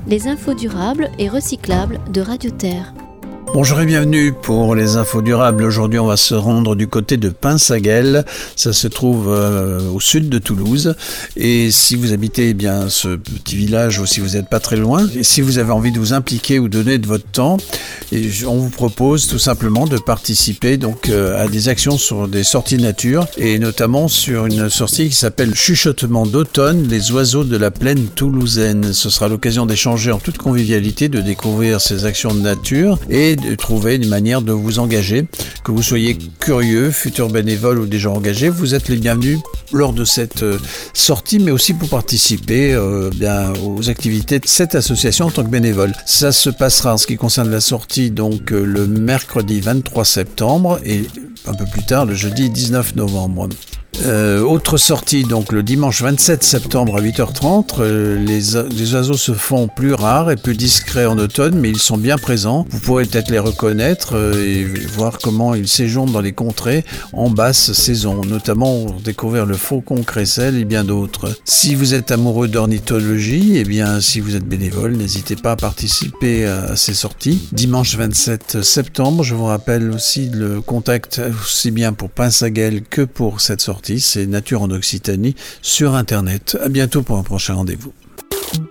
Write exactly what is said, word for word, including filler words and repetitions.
les infos durables et recyclables de Radio Terre. Bonjour et bienvenue pour les infos durables. Aujourd'hui, on va se rendre du côté de Pinsaguel. Ça se trouve euh, au sud de Toulouse. Et si vous habitez eh bien ce petit village ou si vous n'êtes pas très loin, et si vous avez envie de vous impliquer ou donner de votre temps, et on vous propose tout simplement de participer donc euh, à des actions sur des sorties nature et notamment sur une sortie qui s'appelle Chuchotement d'automne, les oiseaux de la plaine toulousaine. Ce sera l'occasion d'échanger en toute convivialité, de découvrir ces actions de nature et de trouver une manière de vous engager. Que vous soyez curieux, futur bénévole ou déjà engagé, vous êtes les bienvenus lors de cette euh, sortie, mais aussi pour participer euh, bien, aux activités de cette association en tant que bénévole. Ça se passera en ce qui concerne la sortie donc euh, le mercredi vingt-trois septembre et un peu plus tard le jeudi dix-neuf novembre. Euh, autre sortie, donc le dimanche vingt-sept septembre à huit heures trente, euh, les, les oiseaux se font plus rares et plus discrets en automne, mais ils sont bien présents. Vous pourrez peut-être les reconnaître euh, et voir comment ils séjournent dans les contrées en basse saison, notamment pour découvrir le faucon crécelle et bien d'autres. Si vous êtes amoureux d'ornithologie, et eh bien si vous êtes bénévole, n'hésitez pas à participer à, à ces sorties. Dimanche vingt-sept septembre, je vous rappelle aussi le contact aussi bien pour Pinsaguel que pour cette sortie. C'est Nature en Occitanie sur Internet. À bientôt pour un prochain rendez-vous.